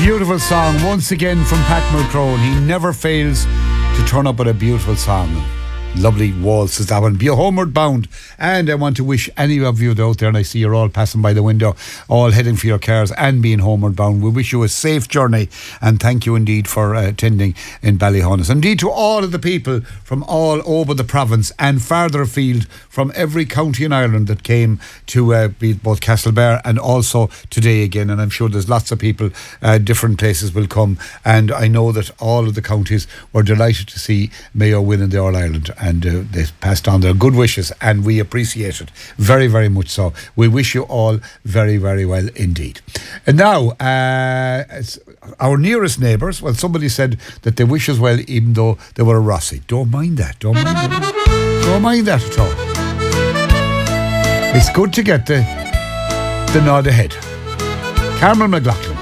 Beautiful song once again from Pat Mulcrone. He never fails to turn up with a beautiful song. Lovely waltz is that one. Be homeward bound. And I want to wish any of you out there, and I see you're all passing by the window, all heading for your cars and being homeward bound. We wish you a safe journey, and thank you indeed for attending in Ballyhonus. Indeed to all of the people from all over the province and farther afield from every county in Ireland that came to be both Castlebar and also today again. And I'm sure there's lots of people, different places will come. And I know that all of the counties were delighted to see Mayo win in the All-Ireland. And they passed on their good wishes, and we appreciate it very, very much so. We wish you all very, very well indeed. And now, our nearest neighbours, well, somebody said that they wish us well even though they were a Rossi. Don't mind that. Don't mind that. Don't mind that at all. It's good to get the nod ahead. Carmel McLaughlin.